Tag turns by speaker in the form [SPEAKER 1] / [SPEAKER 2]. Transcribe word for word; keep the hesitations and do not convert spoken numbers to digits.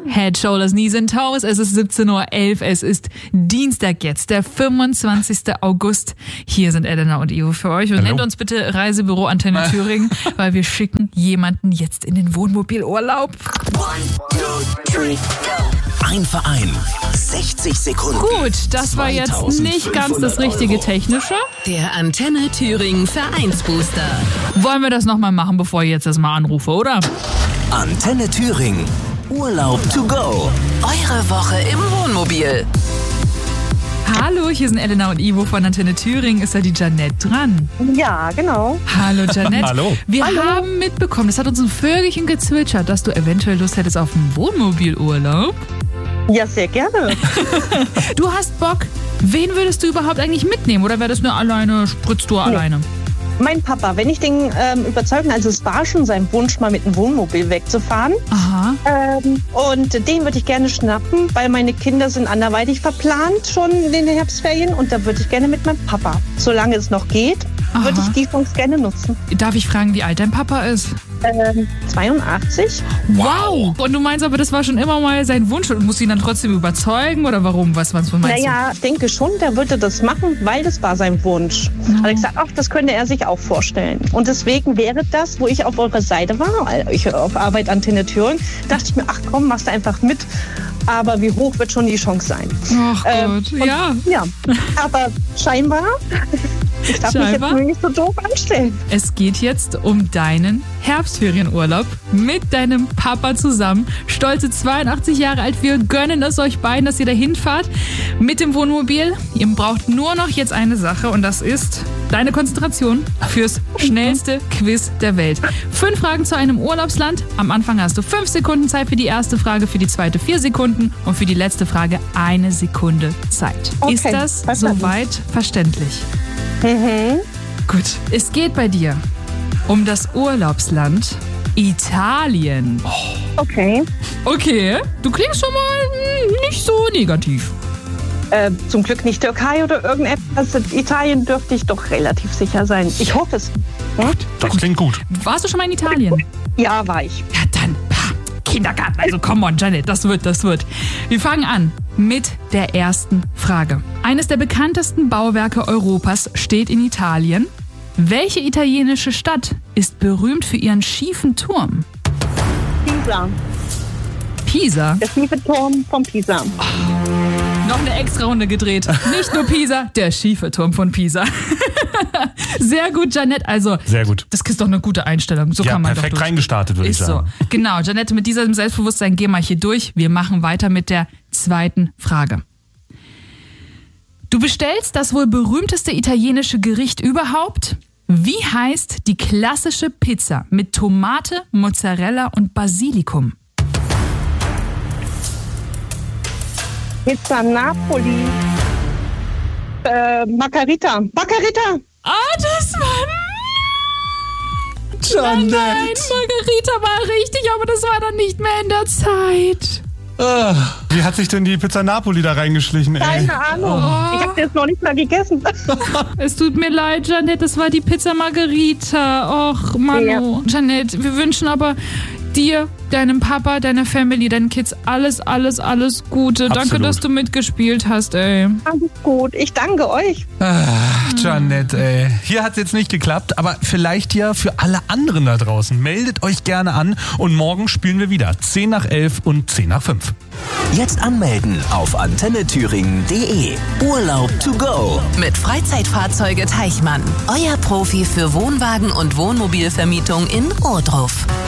[SPEAKER 1] Head, Shoulders, Knees and Toes. Es ist siebzehn Uhr elf. Es ist Dienstag jetzt, der fünfundzwanzigsten August. Hier sind Elena und Ivo für euch. Und
[SPEAKER 2] Hallo.
[SPEAKER 1] nennt uns bitte Reisebüro Antenne Thüringen, weil wir schicken jemanden jetzt in den Wohnmobilurlaub.
[SPEAKER 3] Ein Verein, sechzig Sekunden.
[SPEAKER 1] Gut, das war jetzt nicht ganz das richtige Technische.
[SPEAKER 4] Der Antenne Thüringen Vereinsbooster.
[SPEAKER 1] Wollen wir das nochmal machen, bevor ich jetzt erstmal anrufe, oder?
[SPEAKER 3] Antenne Thüringen. Urlaub to go.
[SPEAKER 4] Eure Woche im Wohnmobil.
[SPEAKER 1] Hallo, hier sind Elena und Ivo von Antenne Thüringen. Ist da die Janette dran?
[SPEAKER 5] Ja, genau.
[SPEAKER 1] Hallo Janette.
[SPEAKER 2] Hallo.
[SPEAKER 1] Wir
[SPEAKER 5] Hallo.
[SPEAKER 1] haben mitbekommen, das hat uns ein Vögelchen gezwitschert, dass du eventuell Lust hättest auf einen Wohnmobilurlaub.
[SPEAKER 5] Ja, sehr gerne.
[SPEAKER 1] Du hast Bock. Wen würdest du überhaupt eigentlich mitnehmen? Oder wäre das nur alleine, spritzt du alleine?
[SPEAKER 5] Mein Papa, wenn ich den ähm, überzeugen, also es war schon sein Wunsch, mal mit dem Wohnmobil wegzufahren.
[SPEAKER 1] Aha.
[SPEAKER 5] Ähm, und den würde ich gerne schnappen, weil meine Kinder sind anderweitig verplant schon in den Herbstferien. Und da würde ich gerne mit meinem Papa, solange es noch geht,
[SPEAKER 1] Aha.
[SPEAKER 5] würde ich die Chance gerne nutzen.
[SPEAKER 1] Darf ich fragen, wie alt dein Papa ist?
[SPEAKER 5] Ähm, zweiundachtzig.
[SPEAKER 1] Wow. Und du meinst aber, das war schon immer mal sein Wunsch und musst ihn dann trotzdem überzeugen? Oder warum? Was, was meinst
[SPEAKER 5] Naja, ich denke schon, der würde das machen, weil das war sein Wunsch.
[SPEAKER 1] Ja.
[SPEAKER 5] Hat er gesagt, ach, das könnte er sich auch vorstellen. Und deswegen wäre das, wo ich auf eurer Seite war, ich auf Arbeit Antenne Thüringen, dachte ich mir, ach komm, machst du einfach mit. Aber wie hoch wird schon die Chance sein?
[SPEAKER 1] du? Ach
[SPEAKER 5] Ähm,
[SPEAKER 1] Gott,
[SPEAKER 5] und-
[SPEAKER 1] ja.
[SPEAKER 5] Ja, aber scheinbar, ich darf mich
[SPEAKER 1] Scheinbar.
[SPEAKER 5] jetzt nur nicht so doof anstellen.
[SPEAKER 1] Es geht jetzt um deinen Herbstferienurlaub mit deinem Papa zusammen. Stolze zweiundachtzig Jahre alt. Wir gönnen es euch beiden, dass ihr dahin fahrt mit dem Wohnmobil. Ihr braucht nur noch jetzt eine Sache und das ist deine Konzentration fürs schnellste Quiz der Welt. Fünf Fragen zu einem Urlaubsland. Am Anfang hast du fünf Sekunden Zeit für die erste Frage, für die zweite vier Sekunden und für die letzte Frage eine Sekunde Zeit.
[SPEAKER 5] Okay,
[SPEAKER 1] Ist das
[SPEAKER 5] verstanden.
[SPEAKER 1] soweit verständlich?
[SPEAKER 5] Mhm.
[SPEAKER 1] Gut, es geht bei dir um das Urlaubsland Italien.
[SPEAKER 5] Okay.
[SPEAKER 1] Okay, du klingst schon mal hm, nicht so negativ.
[SPEAKER 5] Äh, zum Glück nicht Türkei oder irgendetwas. Italien dürfte ich doch relativ sicher sein. Ich hoffe es. Hm?
[SPEAKER 2] Das klingt gut.
[SPEAKER 1] Warst du schon mal in Italien?
[SPEAKER 5] Ja, war ich.
[SPEAKER 1] Ja, dann ha, Kindergarten. Also come on, Janet, das wird, das wird. Wir fangen an mit der ersten Frage. Eines der bekanntesten Bauwerke Europas steht in Italien. Welche italienische Stadt ist berühmt für ihren schiefen Turm?
[SPEAKER 5] Pisa.
[SPEAKER 1] Pisa.
[SPEAKER 5] Der schiefe Turm von Pisa.
[SPEAKER 1] Noch eine extra Runde gedreht. Nicht nur Pisa, der schiefe Turm von Pisa. Sehr gut, Janette. Also,
[SPEAKER 2] Sehr gut.
[SPEAKER 1] das ist doch eine gute Einstellung. So
[SPEAKER 2] Ja,
[SPEAKER 1] kann man
[SPEAKER 2] perfekt
[SPEAKER 1] doch durch.
[SPEAKER 2] reingestartet, würde ich
[SPEAKER 1] Ist so.
[SPEAKER 2] sagen.
[SPEAKER 1] Genau, Janette, mit diesem Selbstbewusstsein gehen wir hier durch. Wir machen weiter mit der zweiten Frage. Du bestellst das wohl berühmteste italienische Gericht überhaupt. Wie heißt die klassische Pizza mit Tomate, Mozzarella und Basilikum?
[SPEAKER 5] Pizza Napoli. Äh, Margarita. Margarita.
[SPEAKER 1] Ah, das war...
[SPEAKER 2] Janet.
[SPEAKER 1] Nein, Margarita war richtig, aber das war dann nicht mehr in der Zeit.
[SPEAKER 2] Ah, wie hat sich denn die Pizza Napoli da reingeschlichen, ey?
[SPEAKER 5] Keine Ahnung. Ich habe das noch nicht mal gegessen.
[SPEAKER 1] Es tut mir leid, Janette, das war die Pizza Margarita. Och, Manu. Janette, wir wünschen aber dir, deinem Papa, deiner Family, deinen Kids alles, alles, alles Gute. Danke,
[SPEAKER 2] Absolut.
[SPEAKER 1] dass du mitgespielt hast, ey.
[SPEAKER 5] Alles gut. Ich danke euch.
[SPEAKER 2] Ach, Janet, ey. Hier hat es jetzt nicht geklappt, aber vielleicht ja für alle anderen da draußen. Meldet euch gerne an und morgen spielen wir wieder. zehn nach elf und zehn nach fünf.
[SPEAKER 3] Jetzt anmelden auf antenne thüringen punkt de. Urlaub to go.
[SPEAKER 4] Mit Freizeitfahrzeuge Teichmann. Euer Profi für Wohnwagen und Wohnmobilvermietung in Ohrdruf.